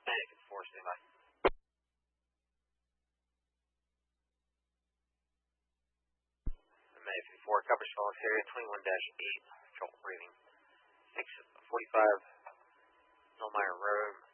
Medic 4, stand by. Medic 4, coverage Phoenix area 21-8, control reading 645 Millmeyer Road.